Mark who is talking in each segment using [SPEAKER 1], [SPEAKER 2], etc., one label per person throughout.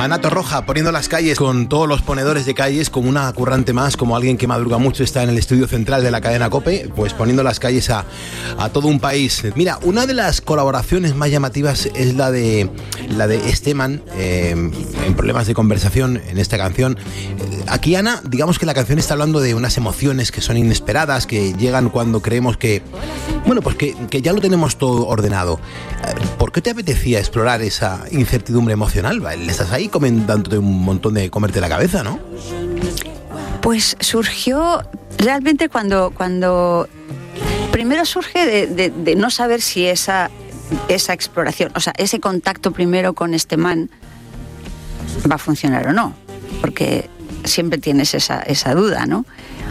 [SPEAKER 1] Ana Torroja poniendo las calles con todos los ponedores de calles, como una currante más, como alguien que madruga mucho, está en el estudio central de la cadena COPE, pues poniendo las calles a todo un país. Mira, una de las colaboraciones más llamativas es la de Esteban en Problemas de Conversación, en esta canción. Aquí, Ana, digamos que la canción está hablando de unas emociones que son inesperadas, que llegan cuando creemos que, bueno, pues que ya lo tenemos todo ordenado. ¿Por qué te apetecía explorar esa incertidumbre emocional? Estás ahí comentándote un montón de comerte la cabeza, ¿no?
[SPEAKER 2] Pues surgió realmente cuando primero surge de no saber si esa exploración, o sea, ese contacto primero con este man va a funcionar o no, porque siempre tienes esa duda, ¿no?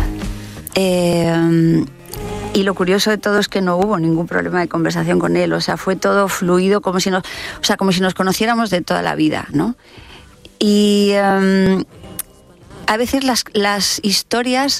[SPEAKER 2] Y lo curioso de todo es que no hubo ningún problema de conversación con él, o sea, fue todo fluido, como si nos conociéramos de toda la vida, ¿no? Y a veces las historias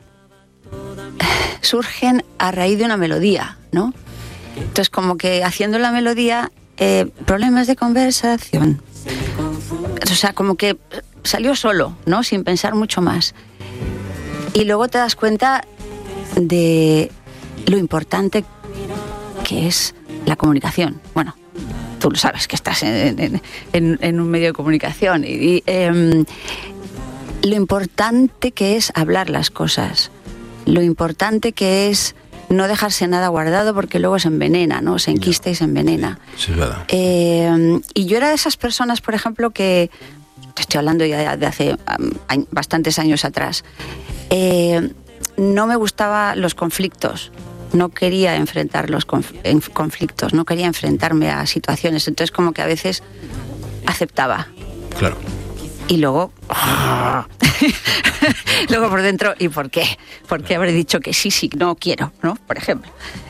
[SPEAKER 2] surgen a raíz de una melodía, ¿no? Entonces, como que haciendo la melodía, problemas de conversación, o sea, como que salió solo, ¿no? Sin pensar mucho más. Y luego te das cuenta de lo importante que es la comunicación. Bueno, tú lo sabes, que estás en un medio de comunicación. Y lo importante que es hablar las cosas. Lo importante que es no dejarse nada guardado, porque luego se envenena, ¿no? Se enquista y se envenena.
[SPEAKER 1] Sí, es verdad.
[SPEAKER 2] Y yo era de esas personas, por ejemplo, que... Te estoy hablando ya de hace bastantes años atrás. No me gustaban los conflictos. No quería enfrentar los conflictos, no quería enfrentarme a situaciones. Entonces, como que a veces aceptaba.
[SPEAKER 1] Claro.
[SPEAKER 2] Y luego... luego por dentro, ¿y por qué? ¿Por qué habré dicho que sí, no quiero, ¿no? Por ejemplo.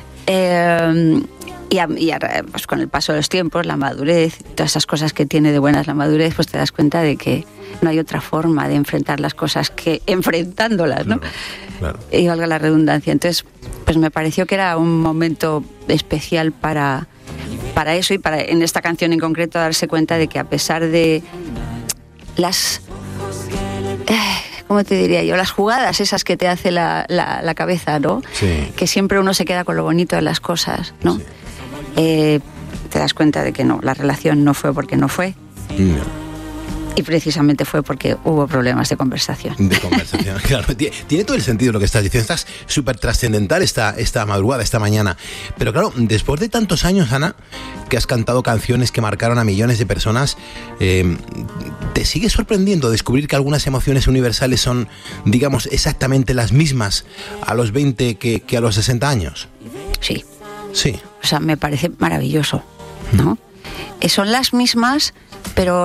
[SPEAKER 2] Pues con el paso de los tiempos, la madurez, todas esas cosas que tiene de buenas la madurez, pues te das cuenta de que no hay otra forma de enfrentar las cosas que enfrentándolas, ¿no?
[SPEAKER 1] Claro.
[SPEAKER 2] Y valga la redundancia. Entonces, pues me pareció que era un momento especial para eso, y para, en esta canción en concreto, darse cuenta de que a pesar de las... ¿cómo te diría yo? Las jugadas esas que te hace la cabeza, ¿no?
[SPEAKER 1] Sí.
[SPEAKER 2] Que siempre uno se queda con lo bonito de las cosas, ¿no? Sí. Te das cuenta de que no, la relación no fue porque no fue. No. Y precisamente fue porque hubo problemas de conversación. De conversación,
[SPEAKER 1] claro. Tiene todo el sentido lo que estás diciendo. Estás súper trascendental esta madrugada, esta mañana. Pero claro, después de tantos años, Ana, que has cantado canciones que marcaron a millones de personas, ¿te sigue sorprendiendo descubrir que algunas emociones universales son, digamos, exactamente las mismas a los 20 que a los 60 años?
[SPEAKER 2] Sí.
[SPEAKER 1] Sí.
[SPEAKER 2] O sea, me parece maravilloso, ¿no? Son las mismas, pero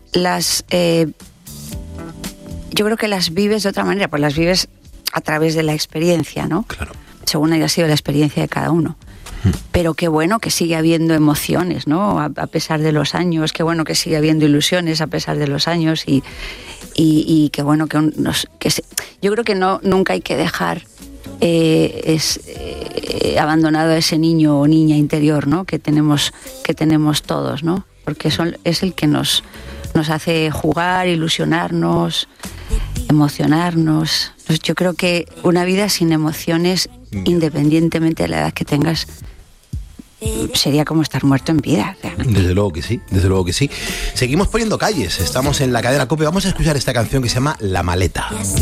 [SPEAKER 2] yo creo que las vives de otra manera, pues las vives a través de la experiencia, ¿no?
[SPEAKER 1] Claro.
[SPEAKER 2] Según haya sido la experiencia de cada uno. Pero qué bueno que sigue habiendo emociones, ¿no? A pesar de los años, qué bueno que sigue habiendo ilusiones a pesar de los años, y qué bueno yo creo que nunca hay que dejar abandonado a ese niño o niña interior, ¿no? que tenemos todos, ¿no? Porque es el que nos hace jugar, ilusionarnos, emocionarnos. Entonces, yo creo que una vida sin emociones, independientemente de la edad que tengas, sería como estar muerto en vida.
[SPEAKER 1] Desde luego que sí, desde luego que sí. Seguimos poniendo calles, estamos en la cadena COPE. Vamos a escuchar esta canción que se llama La Maleta.